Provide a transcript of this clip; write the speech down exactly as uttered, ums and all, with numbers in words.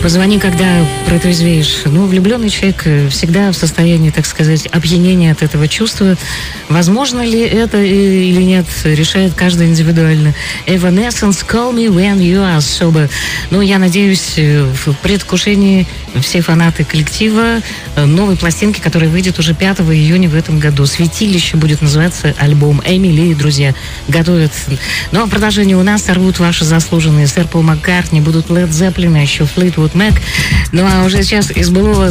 Позвони, когда протрезвеешь. Ну, влюбленный человек всегда в состоянии, так сказать, опьянения от этого чувства. Возможно ли это или нет, решает каждый индивидуально. Evanescence, Call Me When You Are Sober. Ну, я надеюсь, в предвкушении все фанаты коллектива новой пластинки, которая выйдет уже пятого июня в этом году. «Святилище» будет называться альбом. Эмили и друзья готовят. Ну, а продолжение у нас сорвут ваши заслуженные. Сэр Пол Маккартни, будут Led Zeppelin, а еще Fleetwood Mac. Ну, а уже сейчас из былого